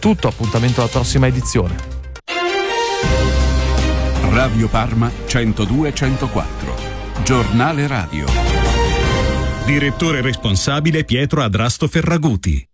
tutto, appuntamento alla prossima edizione. Radio Parma 102-104, giornale radio. Direttore responsabile Pietro Adrasto Ferraguti.